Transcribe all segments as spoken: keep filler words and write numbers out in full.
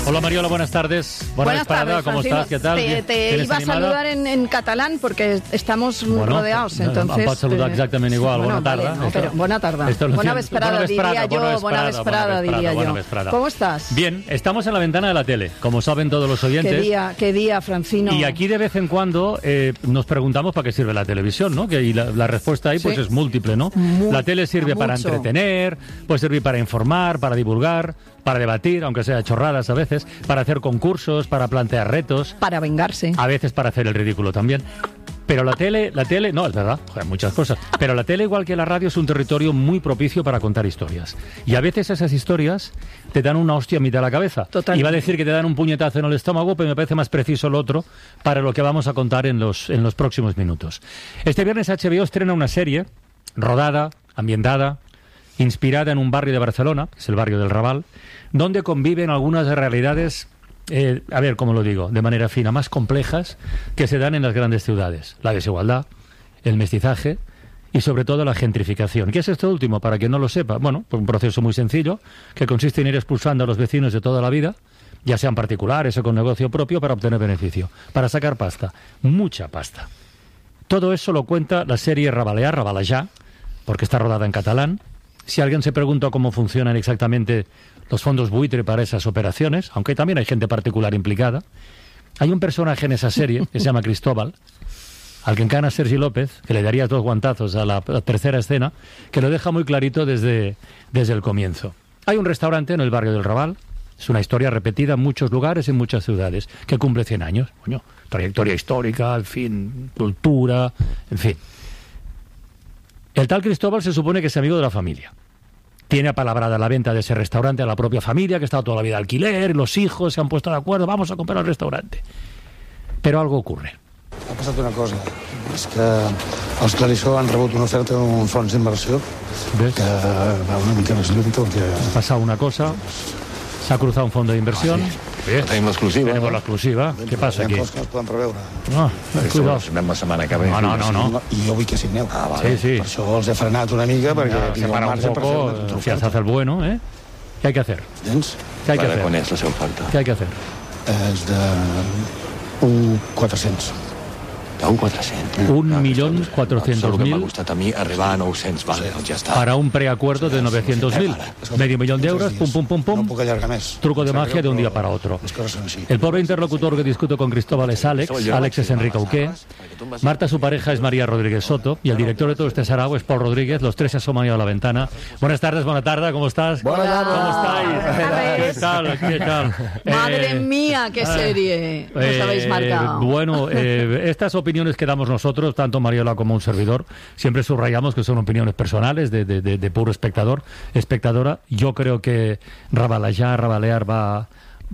Hola Mariola, buenas tardes. Buena Buenas vesprada, tardes, ¿cómo Francino. estás? ¿Qué tal? Te, te iba a animada? saludar en, en catalán porque estamos bueno, rodeados, entonces... Em pots saludar eh, exactament igual. bueno, bona tarda. Vale, no, pero, bona tarda. Esto lo Buena siento. vesprada, Buena diría vesprada, yo. buena Buena vesprada, vesprada, diría buena yo. vesprada. ¿Cómo estás? Bien, estamos en la ventana de la tele, como saben todos los oyentes. Qué día, qué día, Francino. Y aquí de vez en cuando eh, nos preguntamos para qué sirve la televisión, ¿no? Que, y la, la respuesta ahí pues Sí. es múltiple, ¿no? Muy- la tele sirve para mucho. entretener, puede servir para informar, para divulgar, para debatir, aunque sea chorradas a veces, para hacer concursos, para plantear retos, Para vengarse. a veces para hacer el ridículo también. Pero la tele, la tele, no, es verdad, joder, muchas cosas. Pero la tele, igual que la radio, es un territorio muy propicio para contar historias. Y a veces esas historias te dan una hostia a mitad de la cabeza. Totalmente. Iba a decir que te dan un puñetazo en el estómago, pero me parece más preciso lo otro para lo que vamos a contar en los, en los próximos minutos. Este viernes H B O estrena una serie rodada, ambientada, inspirada en un barrio de Barcelona, que es el barrio del Raval, donde conviven algunas realidades, eh, a ver, ¿cómo lo digo?, de manera fina, más complejas que se dan en las grandes ciudades. La desigualdad, el mestizaje y sobre todo la gentrificación. ¿Qué es esto último? Para quien no lo sepa, bueno, pues un proceso muy sencillo que consiste en ir expulsando a los vecinos de toda la vida, ya sean particulares o con negocio propio, para obtener beneficio, para sacar pasta, mucha pasta. Todo eso lo cuenta la serie Rabalear, Rabalejar, porque está rodada en catalán. Si alguien se pregunta cómo funcionan exactamente los fondos buitre para esas operaciones, aunque también hay gente particular implicada, hay un personaje en esa serie que se llama Cristóbal, al que encana Sergi López, que le daría dos guantazos a la, a la tercera escena, que lo deja muy clarito desde, desde el comienzo. Hay un restaurante en el barrio del Raval, es una historia repetida en muchos lugares, en muchas ciudades, que cumple cien años. Coño, trayectoria histórica, en fin, cultura, en fin. El tal Cristóbal se supone que es amigo de la familia. Tiene apalabrada la venta de ese restaurante a la propia familia, que ha estado toda la vida de alquiler, los hijos se han puesto de acuerdo, vamos a comprar el restaurante. Pero algo ocurre. Ha passat una cosa, és que els Clarissó han rebut una oferta d'un fons d'inversió ¿Ves? que va una mica més lluny del que... Ha pasado una cosa, se ha cruzado un fondo de inversión. Bien. Tenim l'exclusiva. Tenemos la exclusiva. ¿Qué pasa Hi aquí? ha coses que no es poden preveure. No, cuidado. Anem la setmana que ve. No, no, no, no. I jo vull que signeu. Ah, Sí, sí. Per això els he frenat una mica, perquè Se tinc el para un marge per fer poco, una si hace contraoferta. hacer bueno, ¿eh? ¿Qué hay que hacer? Entens? ¿Qué hay que Para quan hacer? és la seva oferta? ¿Qué hay que hacer? És de... un quatre-cents. Un quatre-cents. Un millón cuatrocientos Solo que m'ha mil costat a mi arribar a nou-cents. Vale, doncs ja està. para un preacuerdo de novecientos mil. Medio millón de euros, pum, pum, pum, No pum. puc allargar més. Truco de Em sap magia de un greu, día però para otro. Les coses són així. El pobre interlocutor que discuto con Cristóbal es Alex. Alex es Enrique Auqué. Marta, su pareja, es María Rodríguez Soto. Y el director de todo este sarao es Paul Rodríguez. Los tres se asoman a la ventana. Buenas tardes, buena tarde. ¿Cómo estás? Buenas tardes. ¿Cómo estáis? tardes. ¿Qué tal? ¿Qué tal? Madre Eh, mía, qué serie nos eh, habéis marcado. Bueno, eh, estas opiniones que damos nosotros, tanto Mariola como un servidor, siempre subrayamos que son opiniones personales de, de, de, de puro espectador, espectadora. Yo creo que Rabalejar, Rabalear va,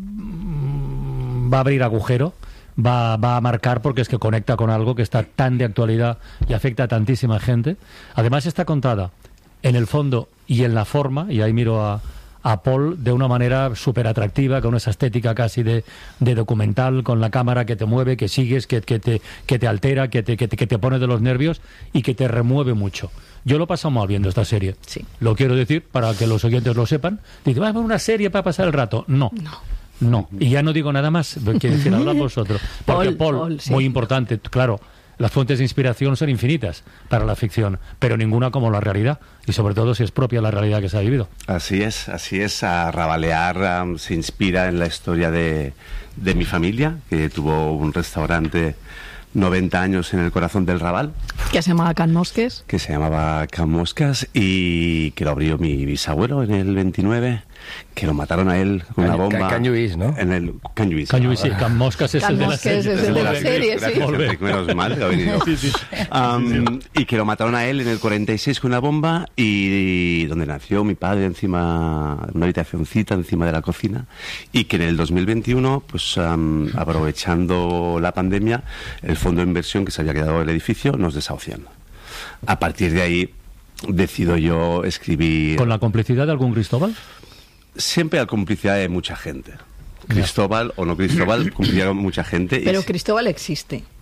va a abrir agujero, va, va a marcar, porque es que conecta con algo que está tan de actualidad y afecta a tantísima gente. Además está contada en el fondo y en la forma, y ahí miro a, a Paul, de una manera súper atractiva, con esa estética casi de, de documental, con la cámara que te mueve, que sigues, que, que, te, que te altera, que te, que, te, que te pone de los nervios y que te remueve mucho. Yo lo he pasado mal viendo esta serie. Sí. Lo quiero decir para que los oyentes lo sepan. Dice, va a ver una serie para pasar el rato. No. No. No. Y ya no digo nada más. Quiero decir, hablad vosotros. Porque Paul, Paul, Paul, sí. muy importante, claro. Las fuentes de inspiración son infinitas para la ficción, pero ninguna como la realidad, y sobre todo si es propia la realidad que se ha vivido. Así es, así es. A Rabalear um, se inspira en la historia de, de mi familia, que tuvo un restaurante noventa años en el corazón del Raval, Que se llama Can Mosques. que se llamaba Can Moscas, y que lo abrió mi bisabuelo en el veintinueve, que lo mataron a él con una Can- bomba. Can Lluís, ¿no? En el Can Lluís. Can Lluís, sí, Can Moscas es Can el de la Mosques serie. es el de la Gracias, serie, sí. gracias, Molt bé. Enric, menos mal que ha venido. Sí, sí. Um, y que lo mataron a él en el cuarenta y seis con una bomba, y donde nació mi padre, encima, una habitacioncita encima de la cocina, y que en el dos mil veintiuno, pues um, aprovechando la pandemia, el fondo de inversión que se había quedado en el edificio nos desahucian. A partir de ahí decido yo escribir... ¿Con la complicidad de algún Cristóbal? Siempre hay complicidad de mucha gente. Cristóbal o no Cristóbal, cumplía con mucha gente. y Pero si- Cristóbal existe.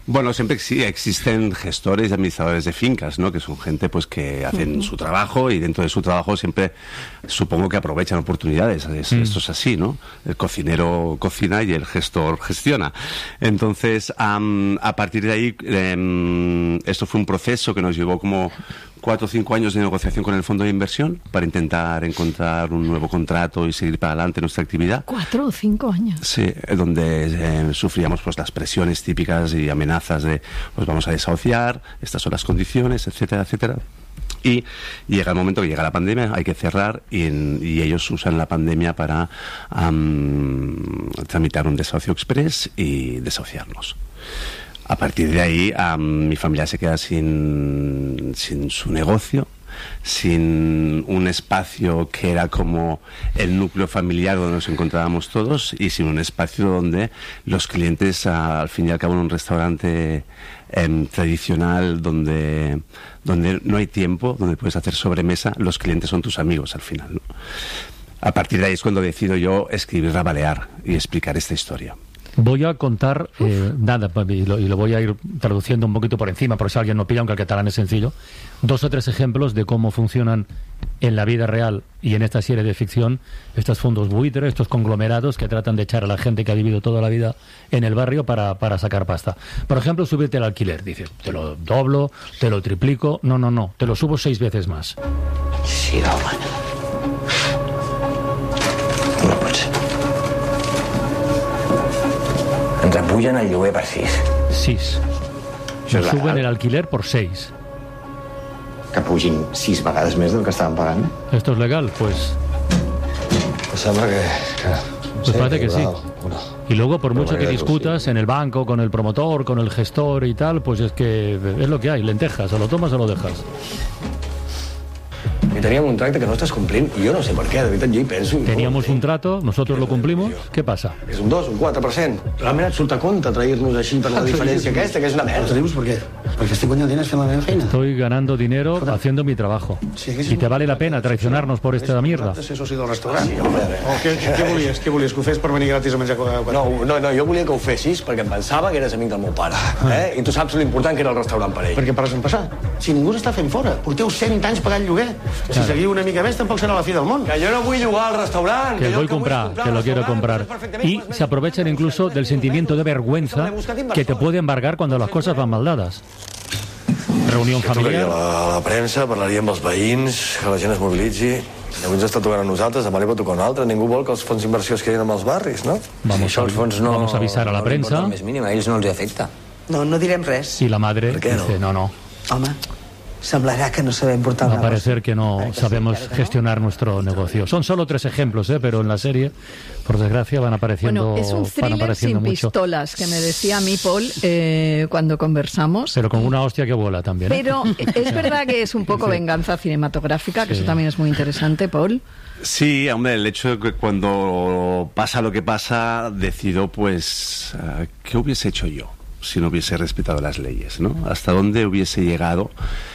Bueno, siempre sí, existen gestores y administradores de fincas, ¿no? Que son gente pues que hacen uh-huh. su trabajo y dentro de su trabajo siempre supongo que aprovechan oportunidades. Es, mm. Esto es así, ¿no? El cocinero cocina y el gestor gestiona. Entonces, um, a partir de ahí, um, esto fue un proceso que nos llevó como cuatro o cinco años de negociación con el fondo de inversión para intentar encontrar un nuevo contrato y seguir para adelante nuestra actividad. ¿Cuatro o cinco años? Sí, donde eh, sufríamos pues las presiones típicas y amenazas de pues vamos a desahuciar, estas son las condiciones, etcétera, etcétera. Y llega el momento que llega la pandemia, hay que cerrar y, en, y ellos usan la pandemia para um, tramitar un desahucio express y desahuciarnos. A partir de ahí, um, mi familia se queda sin, sin su negocio, sin un espacio que era como el núcleo familiar donde nos encontrábamos todos y sin un espacio donde los clientes, uh, al fin y al cabo, en un restaurante eh, tradicional donde, donde no hay tiempo, donde puedes hacer sobremesa, los clientes son tus amigos al final, ¿no? A partir de ahí es cuando decido yo escribir Rabalear y explicar esta historia. Voy a contar, eh, nada, y lo, y lo voy a ir traduciendo un poquito por encima, por si alguien no pilla, aunque el catalán es sencillo, dos o tres ejemplos de cómo funcionan en la vida real y en esta serie de ficción estos fondos buitre, estos conglomerados que tratan de echar a la gente que ha vivido toda la vida en el barrio para, para sacar pasta. Por ejemplo, subirte al alquiler. Dices, te lo doblo, te lo triplico. No, no, no, te lo subo seis veces más. Sí, home. No pot ser. Ens apugen el lloguer per sis. Sis. Nos suben el alquiler por seis. Que pugin sis vegades més del que estaven pagant. ¿Esto es legal? Pues... Pues sembla que... que pues sí, parece que sí. Y luego, por mucho que discutas en el banco, con el promotor, con el gestor y tal, pues es que es lo que hay, lentejas, o lo tomas o lo dejas. I teníem un tracte que no estàs complint i jo no sé per què, de veritat, jo hi penso. Teníamos un trato, nosotros lo cumplimos, ¿qué pasa? És un dos, un quatre per cent. Realment et surt a compte trair-nos així per la diferència aquesta, que és una merda. Rius per què? Perquè estic guanyant diners fent la meva feina. Estoy ganando dinero haciendo mi trabajo. ¿Y te vale la pena traicionarnos por esta mierda? Ser soci del restaurant. Sí, home, oh, què, què volies? Què volies? Que ho fes per venir gratis a menjar? No, no, no, jo volia que ho fessis perquè em pensava que eres amic del meu pare. Eh? I tu saps l'important que era el restaurant per ell. Perquè per passar, si ningú s'està fent fora, porteu cent anys pagant lloguer. Si seguiu una mica més, tampoc serà la fi del món. Que yo no voy a jugar al restaurante. Que, que voy a comprar, que lo quiero comprar. Y se aprovechan incluso del sentimiento de vergüenza que te puede embargar cuando las cosas van mal dadas. Reunión familiar. A la premsa, parlaria amb els veïns, que la gent es mobilitzi. Avui ens està tocant a nosaltres, demà li pot tocar a un altre. Ningú vol que els fons d'inversió es quedin amb els barris, no? Vamos, a, no, vamos a avisar a la prensa. No, mínima, a ells no els afecta. No, no direm res. Y la madre dice, no, no. Home, semblará que no sabem portar Va una a parecer que no sabemos gestionar nuestro negocio. Son solo tres ejemplos, ¿eh? Pero en la serie, por desgracia, van apareciendo, bueno, es un van thriller apareciendo sin mucho. pistolas, que me decía a mí Paul eh, cuando conversamos. Pero con una hostia que vuela también, ¿eh? Pero es verdad que es un poco Sí. venganza cinematográfica, que Sí. eso también es muy interesante, Paul. Sí, hombre, el hecho de que cuando pasa lo que pasa, decido, pues, uh, ¿qué hubiese hecho yo si no hubiese respetado las leyes, ¿no? ¿Hasta dónde hubiese llegado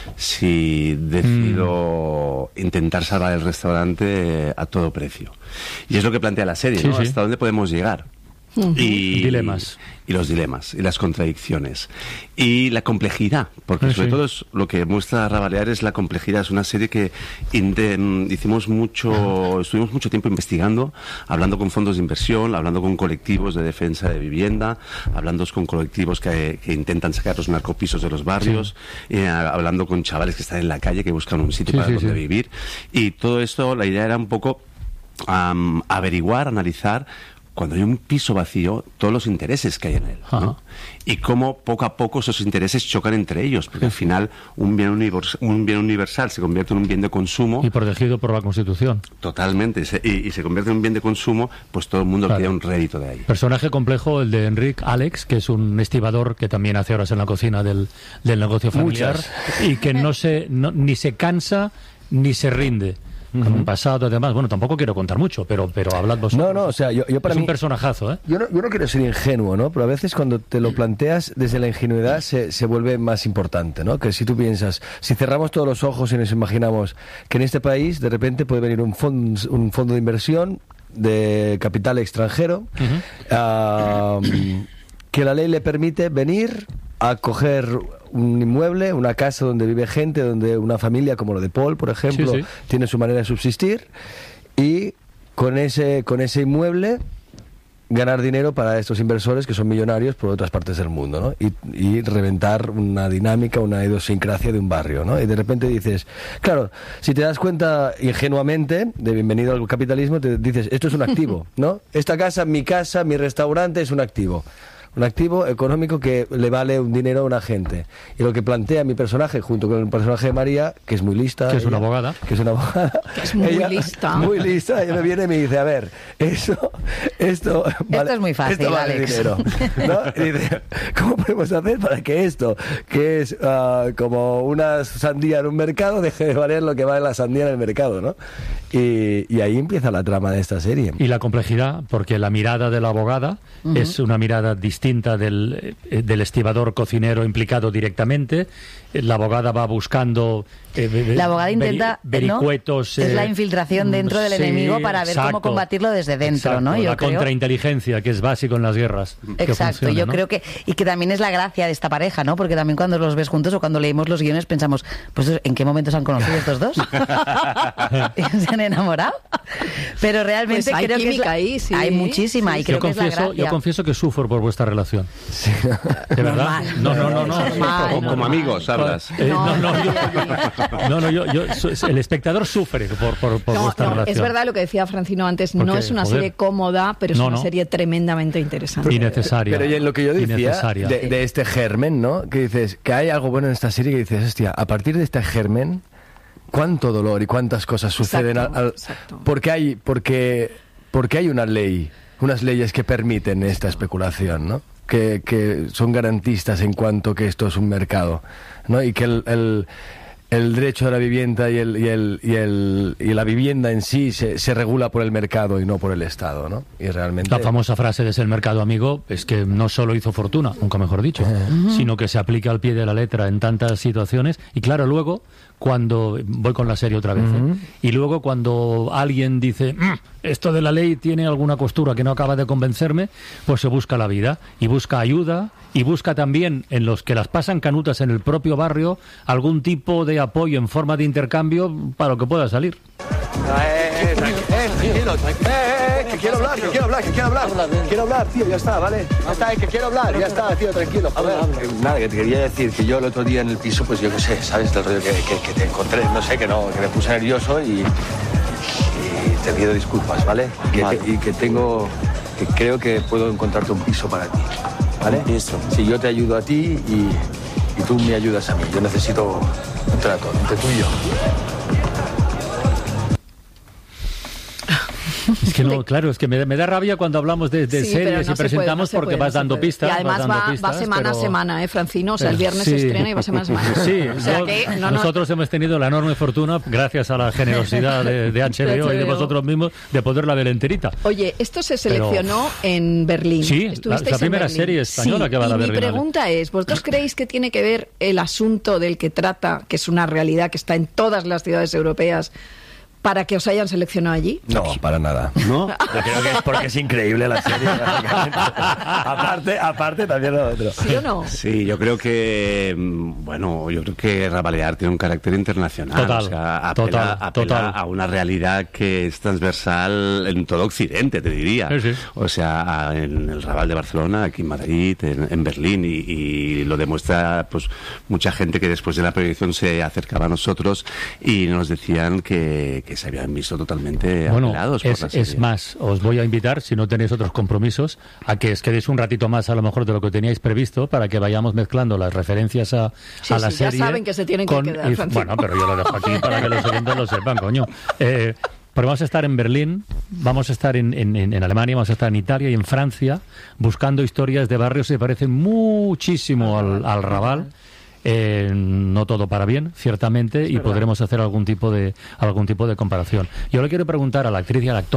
si decido mm. intentar salvar el restaurante a todo precio? Y es lo que plantea la serie, Sí, ¿no? sí. ¿Hasta dónde podemos llegar? Uh-huh. Y, Dilemas. Y los dilemas, y las contradicciones. Y la complejidad, porque Sí, sobre sí. todo es, lo que muestra Rabalear es la complejidad. Es una serie que inte- hicimos mucho, estuvimos mucho tiempo investigando, hablando con fondos de inversión, hablando con colectivos de defensa de vivienda, hablando con colectivos que, que intentan sacar los narcopisos de los barrios, Sí. eh, hablando con chavales que están en la calle, que buscan un sitio Sí, para sí, donde sí. vivir. Y todo esto, la idea era un poco um, averiguar, analizar, cuando hay un piso vacío, todos los intereses que hay en él, ¿no? Ajá. Y cómo poco a poco esos intereses chocan entre ellos, porque al final un bien, univers- un bien universal se convierte en un bien de consumo. Y protegido por la Constitución. Totalmente, y se, y, y se convierte en un bien de consumo, pues todo el mundo Claro. quiere un rédito de ahí. Personaje complejo el de Enric Alex, que es un estibador que también hace horas en la cocina del, del negocio familiar. Muchas. Y que no se no, ni se cansa ni se rinde. Con un pasado, además. Bueno, tampoco quiero contar mucho, pero, pero hablad vosotros. No, no, o sea, yo, yo para es mí... un personajazo, ¿eh? Yo no, yo no quiero ser ingenuo, ¿no? Pero a veces cuando te lo planteas desde la ingenuidad se, se vuelve más importante, ¿no? Que si tú piensas, si cerramos todos los ojos y nos imaginamos que en este país de repente puede venir un, fond, un fondo de inversión de capital extranjero, uh-huh. uh, que la ley le permite venir, a coger un inmueble, una casa donde vive gente, donde una familia como lo de Paul, por ejemplo, Sí, sí. tiene su manera de subsistir, y con ese, con ese inmueble ganar dinero para estos inversores que son millonarios por otras partes del mundo, ¿no? Y, y reventar una dinámica, una idiosincrasia de un barrio, ¿no? Y de repente dices, claro, si te das cuenta ingenuamente de bienvenido al capitalismo, te dices, esto es un activo, ¿no? Esta casa, mi casa, mi restaurante es un activo. Un activo económico que le vale un dinero a una gente. Y lo que plantea mi personaje, junto con el personaje de María, que es muy lista... Que es una ella, abogada. Que es una abogada. Que es muy ella, lista. Muy lista. Ella me viene y me dice, a ver, eso... Esto, vale, es muy fácil, esto vale Alex. dinero, ¿no? Y dice, ¿cómo podemos hacer para que esto, que es uh, como una sandía en un mercado, deje de valer lo que vale la sandía en el mercado, ¿no? Y, y ahí empieza la trama de esta serie. Y la complejidad, porque la mirada de la abogada uh-huh. es una mirada distinta del, eh, del estibador cocinero implicado directamente. La abogada va buscando... Eh, la abogada intenta... veri, vericuetos... ¿no? Eh, es la infiltración dentro del sí, enemigo para ver exacto, cómo combatirlo desde dentro, exacto, ¿no? Yo la creo... contrainteligencia, que es básico en las guerras. Exacto, funcione, yo ¿no? creo que... Y que también es la gracia de esta pareja, ¿no? Porque también cuando los ves juntos o cuando leemos los guiones pensamos, pues ¿en qué momento se han conocido estos dos? ¿Se han enamorado? Pero realmente Pues hay creo que es la... ahí, sí. Hay muchísima Sí, y creo yo que confieso, es la gracia. yo confieso que sufro por vuestra relación. Sí. ¿De verdad? Normal. No, no, no, no. Normal, Como, como normal. amigos, hablas. Eh, no, no, yo, yo- no, no, yo, yo- su- el espectador sufre por, por, por No, vuestra no, relación. es verdad lo que decía Francino antes, no Porque, es una joder. serie cómoda, pero es No, una no. serie tremendamente interesante. Innecesaria. Pero y en lo que yo decía Innecesaria. de, de este germen, ¿no? Que dices, que hay algo bueno en esta serie que dices, hostia, a partir de este germen, cuánto dolor y cuántas cosas suceden Exacto, al, al- exacto. porque hay porque porque hay una ley, unas leyes que permiten esta especulación, ¿no? Que, que son garantistas en cuanto que esto es un mercado, ¿no? Y que el, el el derecho a la vivienda y, el, y, el, y, el, y la vivienda en sí se, se regula por el mercado y no por el Estado, ¿no? Y realmente... La famosa frase de ser mercado amigo es que no solo hizo fortuna, nunca mejor dicho, uh-huh. sino que se aplica al pie de la letra en tantas situaciones. Y claro, luego, cuando... Voy con la serie otra vez. Uh-huh. ¿eh? Y luego cuando alguien dice, mmm, esto de la ley tiene alguna costura que no acaba de convencerme, pues se busca la vida y busca ayuda y busca también en los que las pasan canutas en el propio barrio algún tipo de apoyo en forma de intercambio para lo que pueda salir. Eh, eh, tranquilo, tranquilo. Eh, eh, que quiero hablar, que quiero hablar, que quiero hablar. Quiero hablar, tío, ya está, ¿vale? Ya está, eh, que quiero hablar, ya está, tío, tranquilo, joder. Eh, Nada, que te quería decir que yo el otro día en el piso, pues yo qué sé, ¿sabes? Del rollo que, que, que te encontré, no sé, que no, que me puse nervioso y, y te pido disculpas, ¿vale? Que Vale. te- y que tengo, que creo que puedo encontrarte un piso para ti, ¿vale? Un piso. Si yo te ayudo a ti y, y tú me ayudas a mí. Yo necesito un trato entre tú y yo. Es que no, claro, es que me, me da rabia cuando hablamos de, de Sí, pero series no y se puede, presentamos no se porque puede, vas no se dando puede. pistas. Y además vas dando va, pistas, va semana pero- a semana, ¿eh, Francino? O sea, el viernes Sí. se estrena y va semana a semana. Sí, o sea yo- que, no, no, nosotros hemos tenido la enorme fortuna, gracias a la generosidad de, de H B O y de H B O. vosotros mismos, de poderla ver enterita. Oye, esto se seleccionó en Berlín. Sí, la- Estuvisteis la en primera Berlín. serie española Sí, que va a la y mi Berlinale. pregunta es, ¿vosotros creéis que tiene que ver el asunto del que trata, que es una realidad que está en todas las ciudades europeas, para que os hayan seleccionado allí? No, para nada. ¿No? Yo creo que es porque es increíble la serie. básicamente. aparte, aparte también lo otro. ¿Sí o no? Sí, yo creo que, mm, bueno, yo creo que Rabalear tiene un carácter internacional. Total, o sea, apela, total, apela total. a una realidad que es transversal en todo Occidente, te diría. Sí, sí. O sea, a- en el Raval de Barcelona, aquí en Madrid, en, en Berlín, y, y lo demuestra pues mucha gente que después de la proyección se acercaba a nosotros y nos decían que, que se habían visto totalmente Bueno, apelados por es, la serie. es más, os voy a invitar, si no tenéis otros compromisos, a que os quedéis un ratito más a lo mejor de lo que teníais previsto para que vayamos mezclando las referencias a, Sí, a la sí, ya serie. saben que se tienen que con- quedar, y- Francisco. Bueno, pero yo lo dejo aquí para que los oyentes lo sepan, coño. Eh, pero vamos a estar en Berlín, vamos a estar en, en- en- en Alemania, vamos a estar en Italia y en Francia buscando historias de barrios que se parecen muchísimo al, al Raval. Eh, no todo para bien, ciertamente, y podremos hacer algún tipo de algún tipo de comparación. Yo le quiero preguntar a la actriz y al actor,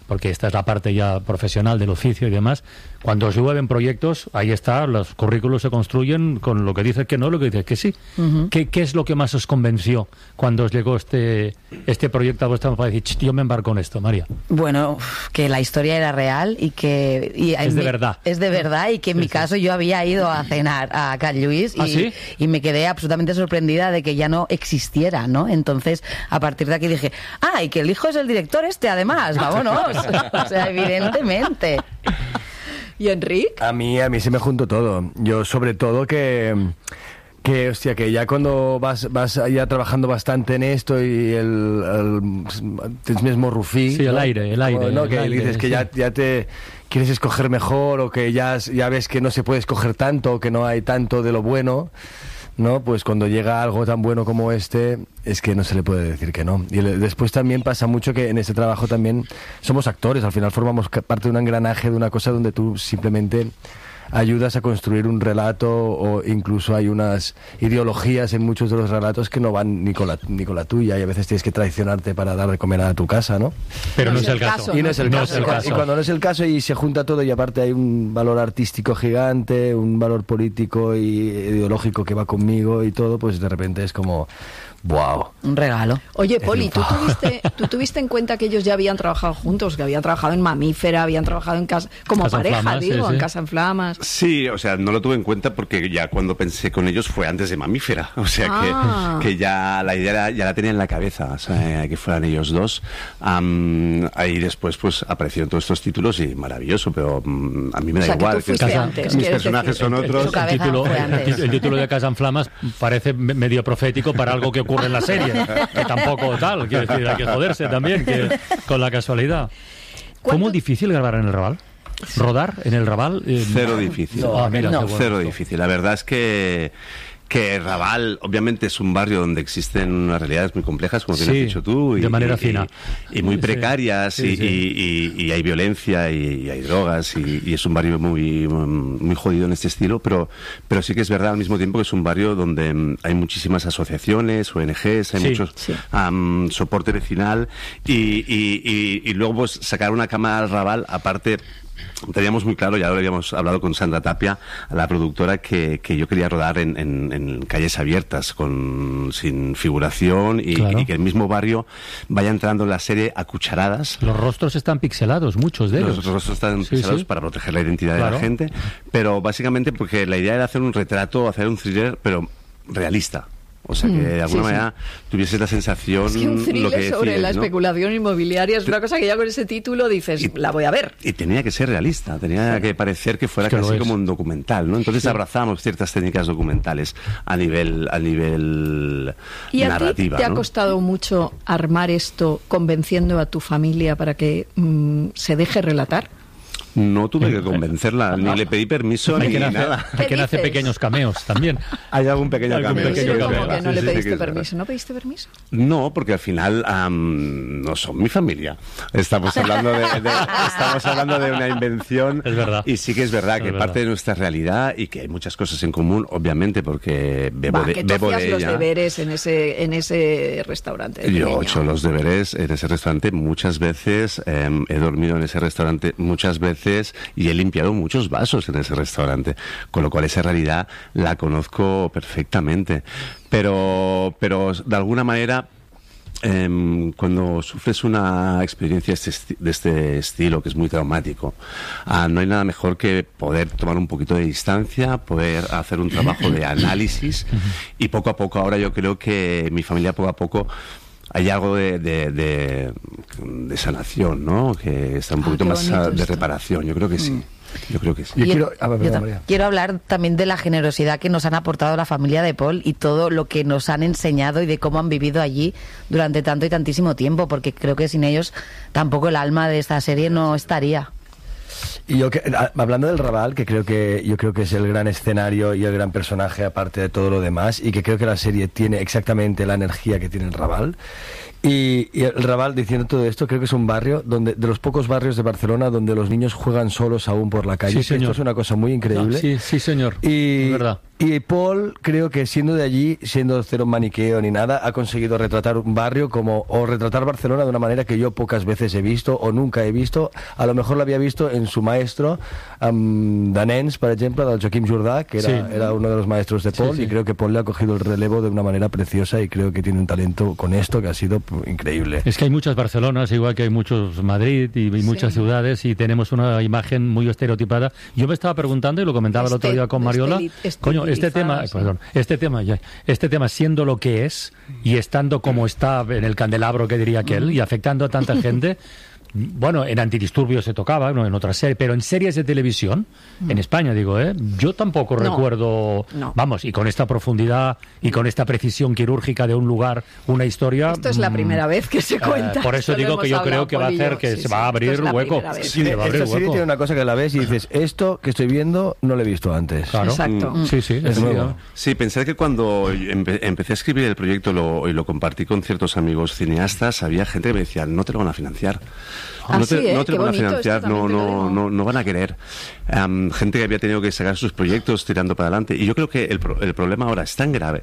porque esta es la parte ya profesional del oficio y demás, cuando os llueven proyectos, ahí está, los currículos se construyen con lo que dices que no, lo que dices que sí. Uh-huh. ¿Qué, ¿Qué es lo que más os convenció cuando os llegó este, este proyecto a vuestra para decir, yo me embarco en esto, María? Bueno, que la historia era real y que... Y es de mi, verdad. Es de verdad y que en sí, mi sí. caso yo había ido a cenar a Can Lluís y, ¿Ah, sí? y me quedé absolutamente sorprendida de que ya no existiera, ¿no? Entonces, a partir de aquí dije, ah, y que el hijo es el director este, además, vámonos. O sea, evidentemente. ¿Y Enric? A mí, a mí se me juntó todo. Yo, sobre todo, que... Que, hostia, que ya cuando vas vas ya trabajando bastante en esto y el, el, el mismo Rufí... Sí, el ¿no? aire, el aire. ¿no? El que aire, dices que sí. ya, ya te quieres escoger mejor o que ya, ya ves que no se puede escoger tanto, que no hay tanto de lo bueno, ¿no? Pues cuando llega algo tan bueno como este, es que no se le puede decir que no. Y le, después también pasa mucho que en este trabajo también somos actores, al final formamos parte de un engranaje, de una cosa donde tú simplemente ayudas a construir un relato, o incluso hay unas ideologías en muchos de los relatos que no van ni con la, ni con la tuya, y a veces tienes que traicionarte para dar de comer a tu casa, ¿no? Pero no, no es el caso. caso. Y no es el, no caso. Es el caso. Y cuando no es el caso y se junta todo y aparte hay un valor artístico gigante, un valor político y ideológico que va conmigo y todo, pues de repente es como... ¡Wow! Un regalo. Oye, Poli, ¿tú tuviste, ¿tú tuviste en cuenta que ellos ya habían trabajado juntos? Que habían trabajado en Mamífera, habían trabajado en casa, como Casa pareja, Flamas, digo, sí, sí. en Casa en Flamas. Sí, o sea, no lo tuve en cuenta porque ya cuando pensé con ellos fue antes de Mamífera. O sea, Ah. que, que ya la idea era- ya la tenía en la cabeza, o sea, que fueran ellos dos. Am, ahí después pues aparecieron todos estos títulos y maravilloso, pero mm, a mí me O da sea, que igual. tú fuiste que antes, mis quieres personajes decir. son otros. Su El cabeza título, fue el, antes. el título de Casa en Flamas parece me- medio profético para algo que ocurre en la serie, que tampoco tal, quiero decir, hay que joderse también que, con la casualidad. ¿Cómo ¿Cuánto- difícil grabar en el Raval? ¿Rodar en el Raval? Eh, Cero difícil. Ah, mira, No. qué bueno. Cero difícil. La verdad es que que Raval, obviamente, es un barrio donde existen unas realidades muy complejas, como bien Sí, has dicho tú, y, de manera y- fina. y, y muy Sí, precarias, sí, y, sí. y- y- y hay violencia, y, y hay drogas, y, y es un barrio muy, muy jodido en este estilo, pero, pero sí que es verdad al mismo tiempo que es un barrio donde mm, hay muchísimas asociaciones, O N Ges, hay Sí, mucho sí. soporte vecinal, y, y- y- y luego pues sacar una cámara al Raval, aparte... Teníamos muy claro, ya lo habíamos hablado con Sandra Tapia, la productora, que, que yo quería rodar en, en- en calles abiertas, con sin figuración, y, Claro. y que el mismo barrio vaya entrando en la serie a cucharadas. Los rostros están pixelados, muchos de ellos. Los rostros están Sí, pixelados sí. para proteger la identidad de Claro. la gente, pero básicamente porque la idea era hacer un retrato, hacer un thriller, pero realista. O sea, que de alguna sí, sí. manera tuvieses la sensación... Es que un lo thriller que sobre decías, la ¿no? especulación inmobiliaria es una cosa que ya con ese título dices, Y- la voy a ver. Y tenía que ser realista, tenía que parecer que fuera Es que lo casi es. como un documental, ¿no? Entonces abrazamos ciertas técnicas documentales a nivel a nivel ¿Y a ti narrativa, te ha ¿no? costado mucho armar esto convenciendo a tu familia para que mm, se deje relatar? No tuve que convencerla, ni le pedí permiso Hay ni quien hace, nada. hay quien hace dices? pequeños cameos también. Hay algún pequeño Algún cambio. pequeño sí, Pero es cambio. como verdad. que no Sí, le sí, sí, pediste que es verdad. permiso, ¿no pediste permiso? No, porque al final am, no son mi familia. Estamos hablando de, de- estamos hablando de una invención. Es verdad. Y sí que es verdad Es que verdad. parte de nuestra realidad y que hay muchas cosas en común, obviamente, porque bebo Va, de, que tú bebo hacías de los ella. deberes en ese, en ese restaurante. de Yo pequeño. he hecho los deberes en ese restaurante muchas veces, eh, he dormido en ese restaurante muchas veces y he limpiado muchos vasos en ese restaurante, con lo cual esa realidad la conozco perfectamente. Pero, pero de alguna manera... Em, cuando sufres una experiencia este esti- de este estilo, que es muy traumático, ah, no hay nada mejor que poder tomar un poquito de distancia, poder hacer un trabajo de análisis, y poco a poco, ahora yo creo que mi familia poco a poco hay algo de, de, de, de sanación, ¿no? Que está un Ah, poquito qué más bonito ah, de esto. reparación. Yo creo que sí. Yo creo que sí. Yo Y- quiero- ah, perdón, yo ta- María. quiero hablar también de la generosidad que nos han aportado la familia de Paul y todo lo que nos han enseñado y de cómo han vivido allí durante tanto y tantísimo tiempo, porque creo que sin ellos tampoco el alma de esta serie no estaría. Y yo que, a- hablando del Raval, que creo que yo creo que es el gran escenario y el gran personaje aparte de todo lo demás, y que creo que la serie tiene exactamente la energía que tiene el Raval, Y, y el Raval, diciendo todo esto, creo que es un barrio donde de los pocos barrios de Barcelona donde los niños juegan solos aún por la calle. Sí, señor. Esto es una cosa muy increíble. Sí, sí, señor. Y, es verdad. Y Paul, creo que siendo de allí, siendo cero maniqueo ni nada, ha conseguido retratar un barrio como, o retratar Barcelona de una manera que yo pocas veces he visto o nunca he visto. A lo mejor lo había visto en su maestro, um, de nens, por ejemplo, del Joaquim Jordà, que era, Sí. era uno de los maestros de Paul, Sí, sí. y creo que Paul le ha cogido el relevo de una manera preciosa y creo que tiene un talento con esto que ha sido pues, increíble. Es que hay muchas Barcelonas, igual que hay muchos Madrid y, y muchas Sí. ciudades, y tenemos una imagen muy estereotipada. Yo me estaba preguntando, y lo comentaba el otro Este- día con Mariola, esteli- coño, este estilizada, tema, sí. perdón, este tema, ya- este tema siendo lo que es y estando como está en el candelabro que diría aquel y afectando a tanta gente. Bueno, en Antidisturbios se tocaba, no, en otras series, pero en series de televisión, en España digo, ¿eh? Yo tampoco No. recuerdo, No. vamos, y con esta profundidad y con esta precisión quirúrgica de un lugar, una historia. Esto es la mm, primera vez que se eh, cuenta. por eso Esto lo digo que hemos yo creo hablado, que va a Paul y hacer yo. que Sí, se sí, va a esto abrir es la hueco. primera vez. Sí, le va a abrir Esta serie hueco. tiene una cosa que la ves y dices, esto que estoy viendo no lo he visto antes. Claro. Exacto. Mm. Sí, sí, Es es nuevo. Sí, pensar que cuando empe- empecé a escribir el proyecto lo, y lo compartí con ciertos amigos cineastas, había gente que me decía, no te lo van a financiar. Ah, no te, sí, ¿eh? no te Qué lo van a bonito, financiar, esto no, también te lo no, digo. no, no van a querer. Am, gente que había tenido que sacar sus proyectos tirando para adelante. Y yo creo que el, pro- el problema ahora es tan grave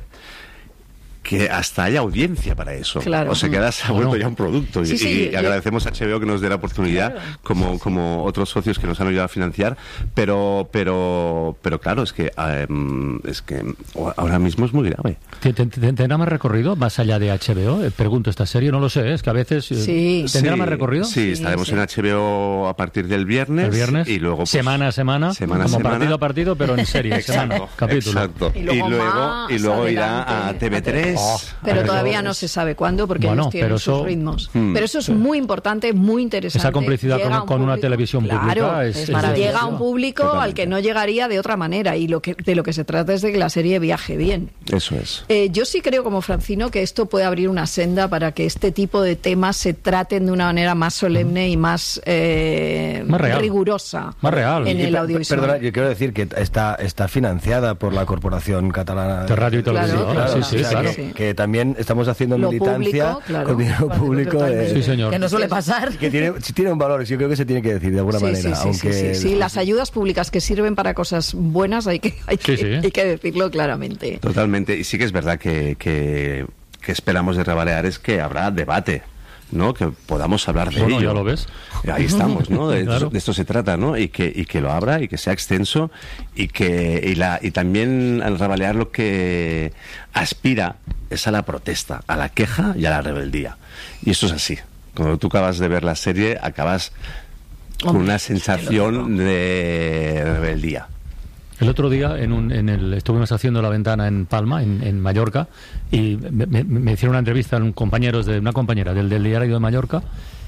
que hasta hay audiencia para eso. Claro. O sea, que ahora se ha vuelto Bueno. ya un producto. Sí, y sí, y yo- agradecemos a H B O que nos dé la oportunidad, como, como otros socios que nos han ayudado a financiar. Pero, pero, pero claro, es que, em, es que ahora mismo es muy grave. ¿Te- te- te- ¿Tendrá más recorrido más allá de H B O? Eh, Pregunto, esta serie, no lo sé, es que a veces... eh, Sí. ¿Tendrá Sí, más recorrido? Sí, Sí, estaremos sí. en H B O a partir del viernes. El viernes, Y luego, pues, semana a semana, semana a como semana. partido a partido, pero en serie, semana, Exacto, capítulo. exacto. Y Y luego luego, más y luego irá adelante. a T V tres. Oh. Pero Pero todavía eso no es- se sabe cuándo porque Bueno, ellos tienen pero sus eso- ritmos. Hmm. Pero eso es muy importante, muy interesante. Esa complicidad Llega con- a un con una público- televisión Claro, pública es- es es maravilloso. definitivo. Llega a un público al Totalmente. que no llegaría de otra manera y lo que, de lo que se trata es de que la serie viaje bien. Eso es. Eh, yo sí creo, como Francino, que esto puede abrir una senda para que este tipo de temas se traten de una manera más solemne y más, eh, Más real. rigurosa Más real. en Y el per- audiovisual. Perdona, yo quiero decir que está, está financiada por la Corporación Catalana De radio y Claro, televisión. claro, sí, sí, o sea, claro. que, sí. que también estamos haciendo Lo militancia público, claro. con dinero Claro, público. totalmente. eh, Sí, señor. Que no suele pasar. que tiene, sí tiene un valor, yo creo que se tiene que decir de alguna Sí, manera. sí, sí, aunque sí, sí, sí, las ayudas públicas que sirven para cosas buenas hay que, hay que, Sí, sí. hay que decirlo claramente. Totalmente. Y sí que es verdad que, que, que esperamos de Rebaleares que habrá debate, ¿no? Que podamos hablar de Bueno, ello. ya lo ves. Ahí estamos, ¿no? De, Claro. de esto se trata, ¿no? Y que, y que lo abra y que sea extenso y que y, la, y también al Rebalear lo que aspira es a la protesta, a la queja y a la rebeldía. Y eso es así. Cuando tú acabas de ver la serie, acabas con Hombre, una es que lo sensación de rebeldía. El otro día en un, en el, estuvimos haciendo La Ventana en Palma, en, en Mallorca, y me, me- me hicieron una entrevista a un compañeros de una compañera del, del diario de Mallorca,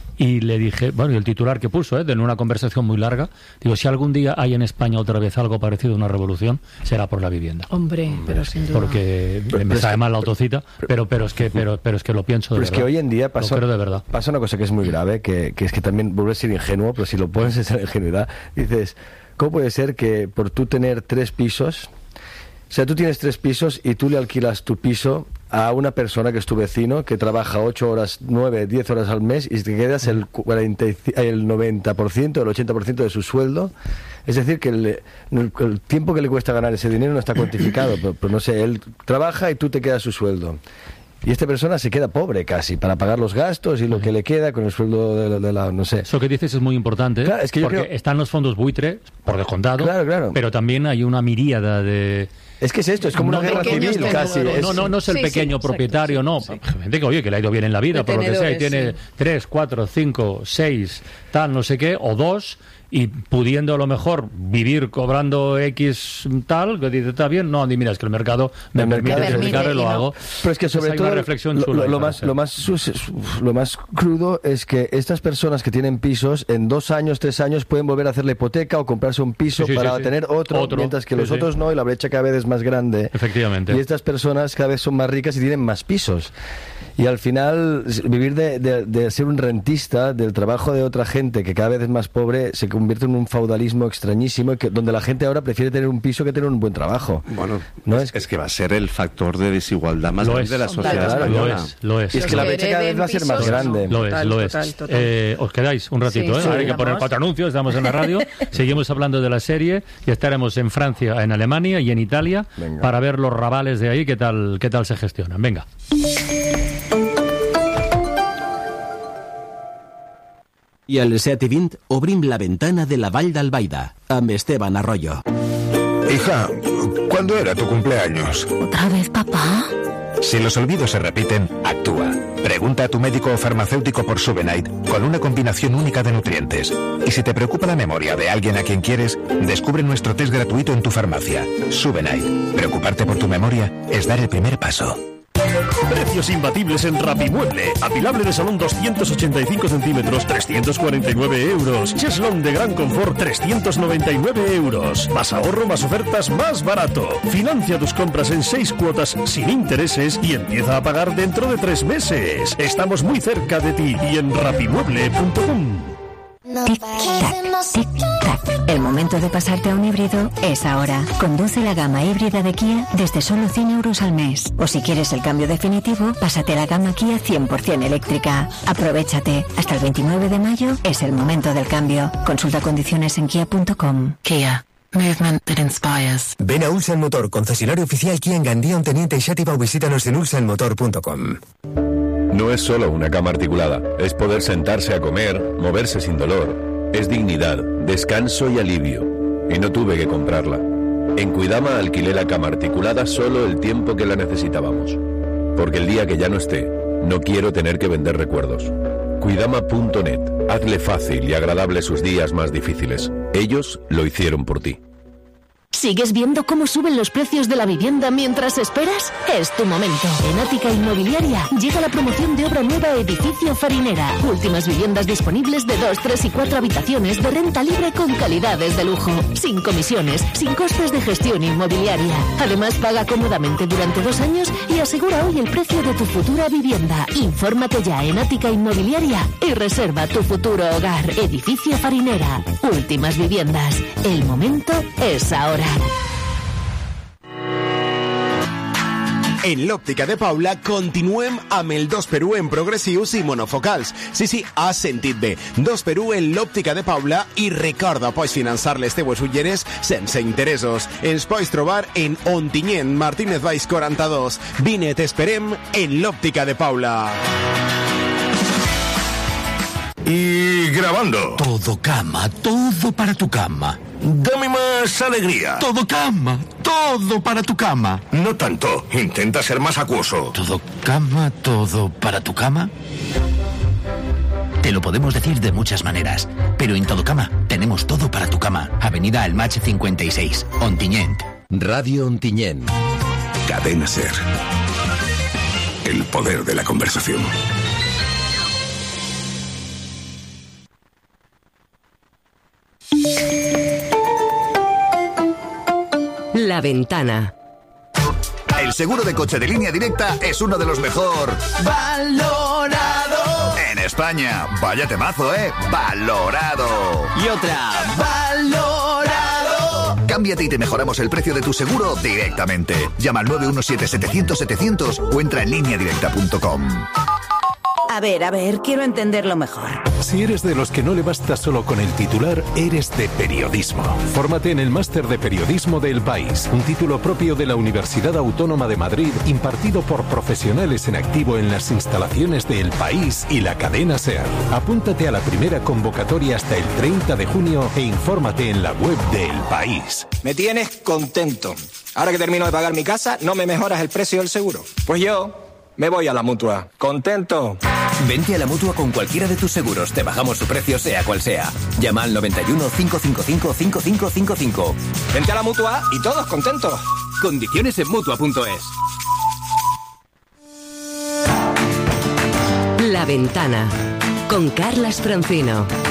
y le dije, bueno, y el titular que puso, ¿eh? de una conversación muy larga, digo, si algún día hay en España otra vez algo parecido a una revolución, será por la vivienda. Hombre, pero sin duda. Porque Pero- me pero sabe es que- mal la autocita, pero pero es que pero pero es que lo pienso de Pero es verdad. que hoy en día pasa, Lo creo de verdad. pasa una cosa que es muy grave, que, que es que también vuelves a ser ingenuo, pero si lo pones en esa ingenuidad, dices, ¿cómo puede ser que por tú tener tres pisos, o sea, tú tienes tres pisos y tú le alquilas tu piso a una persona que es tu vecino, que trabaja ocho horas, nueve, diez horas al mes y te quedas el, cuarenta y cinco el noventa por ciento, el ochenta por ciento de su sueldo? Es decir, que el, el- el tiempo que le cuesta ganar ese dinero no está cuantificado, pero, pero no sé, él trabaja y tú te quedas su sueldo. Y esta persona se queda pobre casi para pagar los gastos y lo que le queda con el sueldo de, la- de la, no sé. Eso que dices es muy importante, Claro, es que yo porque creo- están los fondos buitre, por descontado, Claro, claro. pero también hay una miríada de... Es que es esto, es como No, una guerra pequeños civil casi. tenedores. es- No, no, no es el Sí, pequeño sí, propietario, exacto, no. sí, Gente que, oye, que le ha ido bien en la vida, De por lo que sea, y tenedores, tiene sí. tres, cuatro, cinco, seis, tal, no sé qué, o dos, y pudiendo a lo mejor vivir cobrando X tal, que dice, está bien, no, di, mira, es que el mercado me El permite mercado- dedicarle, y lo no. hago. Pero es que sobre Entonces hay todo una reflexión lo, chula lo- ahí lo para más hacer. lo más sus- lo más crudo es que estas personas que tienen pisos en dos años, tres años pueden volver a hacer la hipoteca o comprarse un piso Sí, sí, para sí, sí. tener otro, Otro, mientras que sí, los sí. otros no y la brecha cada vez es más grande. Efectivamente. Y estas personas cada vez son más ricas y tienen más pisos. Y al final, s- vivir de, de- de ser un rentista del trabajo de otra gente que cada vez es más pobre se, convierte en un feudalismo extrañísimo que, donde la gente ahora prefiere tener un piso que tener un buen trabajo. Bueno, ¿no? es, es que va a ser el factor de desigualdad más Lo grande es. de la sociedad Claro, española. Lo es, lo es. Y es que la brecha cada vez va a ser más grande. Lo es, Total, lo es. total, total. Eh, os quedáis un ratito, Sí, ¿eh? sí, Ahora hay que vamos. poner cuatro anuncios, estamos en la radio, seguimos hablando de la serie y estaremos en Francia, en Alemania y en Italia Venga. para ver los rabales de ahí, qué tal, qué tal se gestionan. Venga. I al set i vint obrim la ventana de la Vall d'Albaida amb Esteban Arroyo. Hija, ¿cuándo era tu cumpleaños? ¿Otra vez, papá? Si los olvidos se repiten, actúa. Pregunta a tu médico o farmacéutico por Subenite, con una combinación única de nutrientes. Y si te preocupa la memoria de alguien a quien quieres, descubre nuestro test gratuito en tu farmacia. Subenite. Preocuparte por tu memoria es dar el primer paso. Precios imbatibles en Rapimueble. Apilable de salón doscientos ochenta y cinco centímetros, trescientos cuarenta y nueve euros. Cheslón de gran confort, trescientos noventa y nueve euros. Más ahorro, más ofertas, más barato. Financia tus compras en seis cuotas sin intereses y empieza a pagar dentro de tres meses. Estamos muy cerca de ti y en rapimueble punto com. Tic-tac, tic-tac. El momento de pasarte a un híbrido es ahora. Conduce la gama híbrida de Kia desde solo cien euros al mes. O si quieres el cambio definitivo, pásate a la gama Kia cien por ciento eléctrica. Aprovéchate. Hasta el veintinueve de mayo es el momento del cambio. Consulta condiciones en kia punto com. Kia. Movement that inspires. Ven a Ulsan Motor, concesionario oficial Kia en Gandía, Teniente y Xàtiva, o visítanos en ulsan motor punto com. No es solo una cama articulada, es poder sentarse a comer, moverse sin dolor. Es dignidad, descanso y alivio. Y no tuve que comprarla. En Cuidama alquilé la cama articulada solo el tiempo que la necesitábamos. Porque el día que ya no esté, no quiero tener que vender recuerdos. Cuidama punto net. Hazle fácil y agradable sus días más difíciles. Ellos lo hicieron por ti. ¿Sigues viendo cómo suben los precios de la vivienda mientras esperas? Es tu momento. En Ática Inmobiliaria llega la promoción de obra nueva Edificio Farinera. Últimas viviendas disponibles de dos, tres y cuatro habitaciones de renta libre con calidades de lujo. Sin comisiones, sin costes de gestión inmobiliaria. Además, paga cómodamente durante dos años y asegura hoy el precio de tu futura vivienda. Infórmate ya en Ática Inmobiliaria y reserva tu futuro hogar. Edificio Farinera. Últimas viviendas. El momento es ahora. En l'òptica de Paula continuem amb el dos per u en progressius i monofocals. Sí, sí, has sentit bé. dos per u en l'òptica de Paula i recorda, pots finançar les teues ulleres sense interessos. Ens pots trobar en Ontinyent, Martínez Valls quaranta-dos. Vine, t'esperem en l'òptica de Paula. Y grabando. Todo cama, todo para tu cama. Dame más alegría. Todo cama, todo para tu cama. No tanto, intenta ser más acuoso. Todo cama, todo para tu cama. Te lo podemos decir de muchas maneras, pero en Todo Cama tenemos todo para tu cama. Avenida Almach cincuenta y seis, Ontinyent. Radio Ontinyent. Cadena Ser. El poder de la conversación. La Ventana. El seguro de coche de Línea Directa es uno de los mejor Valorado en España. Vaya temazo, ¿eh? Valorado. Y otra. Valorado. Cámbiate y te mejoramos el precio de tu seguro directamente. Llama al nueve uno siete, setecientos, setecientos o entra en línea directa punto com. A ver, a ver, quiero entenderlo mejor. Si eres de los que no le basta solo con el titular, eres de periodismo. Fórmate en el Máster de Periodismo de El País, un título propio de la Universidad Autónoma de Madrid, impartido por profesionales en activo en las instalaciones de El País y la cadena SER. Apúntate a la primera convocatoria hasta el treinta de junio e infórmate en la web de El País. Me tienes contento. Ahora que termino de pagar mi casa, no me mejoras el precio del seguro. Pues yo me voy a la Mutua. ¿Contento? Vente a la Mutua con cualquiera de tus seguros. Te bajamos su precio sea cual sea. Llama al noventa y uno, cinco cinco cinco, cinco cinco cinco cinco. Vente a la Mutua y todos contentos. Condiciones en Mutua punto es. La Ventana con Carlas Francino.